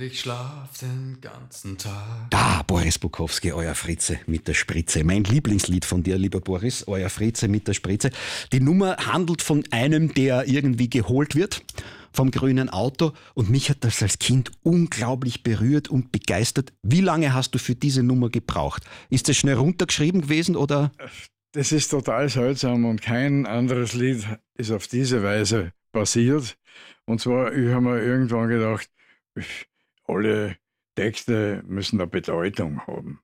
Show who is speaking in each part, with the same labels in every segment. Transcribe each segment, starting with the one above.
Speaker 1: ich schlaf den ganzen Tag.
Speaker 2: Da, Boris Bukowski, euer Fritze mit der Spritze. Mein Lieblingslied von dir, lieber Boris, euer Fritze mit der Spritze. Die Nummer handelt von einem, der irgendwie geholt wird vom grünen Auto, und mich hat das als Kind unglaublich berührt und begeistert. Wie lange hast du für diese Nummer gebraucht? Ist das schnell runtergeschrieben gewesen oder?
Speaker 3: Das ist total seltsam und kein anderes Lied ist auf diese Weise passiert. Und zwar, ich habe mir irgendwann gedacht, alle Texte müssen eine Bedeutung haben.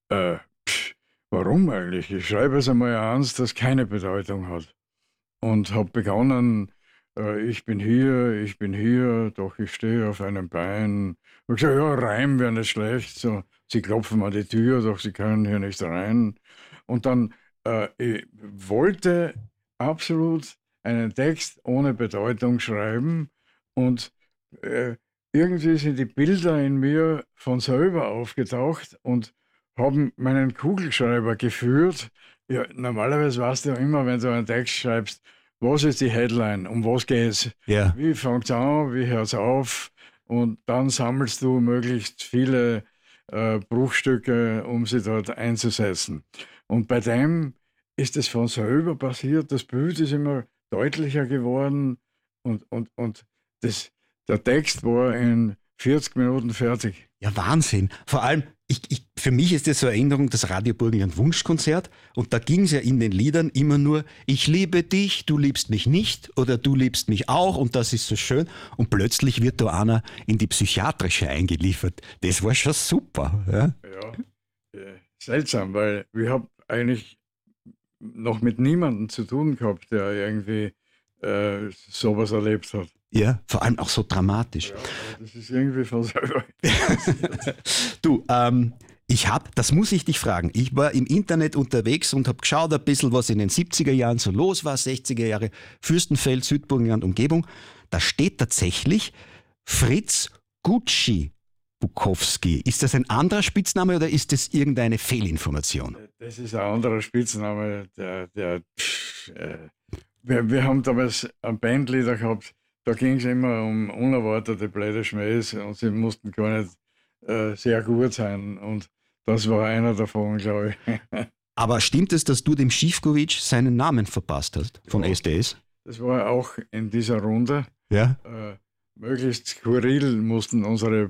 Speaker 3: Warum eigentlich? Ich schreibe es einmal eins, das keine Bedeutung hat. Und habe begonnen, ich bin hier, doch ich stehe auf einem Bein. Und gesagt, ja, Reim wäre nicht schlecht. So, sie klopfen an die Tür, doch sie können hier nicht rein. Und dann, ich wollte absolut einen Text ohne Bedeutung schreiben, und irgendwie sind die Bilder in mir von selber aufgetaucht und haben meinen Kugelschreiber geführt. Ja, normalerweise weißt du ja immer, wenn du einen Text schreibst, was ist die Headline, um was geht's,
Speaker 2: Ja.
Speaker 3: wie fängt es an, wie hört es auf, und dann sammelst du möglichst viele Bruchstücke, um sie dort einzusetzen. Und bei dem ist es von selber passiert, das Bild ist immer deutlicher geworden, und der Text war in 40 Minuten fertig.
Speaker 2: Ja, Wahnsinn. Vor allem, für mich ist das so eine Erinnerung, das Radio Burgenland Wunschkonzert, und da ging es ja in den Liedern immer nur, ich liebe dich, du liebst mich nicht, oder du liebst mich auch, und das ist so schön, und plötzlich wird da einer in die psychiatrische eingeliefert. Das war schon super. Ja?
Speaker 3: Ja, seltsam, weil wir haben eigentlich noch mit niemandem zu tun gehabt, der irgendwie sowas erlebt hat.
Speaker 2: Ja, vor allem auch so dramatisch.
Speaker 3: Ja, aber das ist irgendwie von selber passiert.
Speaker 2: Du, das muss ich dich fragen, ich war im Internet unterwegs und habe geschaut ein bisschen, was in den 70er Jahren so los war, 60er Jahre, Fürstenfeld, Südburgenland, Umgebung. Da steht tatsächlich Fritz Gucci Bukowski. Ist das ein anderer Spitzname oder ist das irgendeine Fehlinformation?
Speaker 3: Das ist ein anderer Spitzname. Wir haben damals ein Bandleader gehabt, da ging es immer um unerwartete blöde Schmähs, und sie mussten gar nicht sehr gut sein. Und das war einer davon, glaube ich.
Speaker 2: Aber stimmt es, dass du dem Schifkovic seinen Namen verpasst hast von SDS?
Speaker 3: Das war auch in dieser Runde.
Speaker 2: Ja.
Speaker 3: Möglichst skurril mussten unsere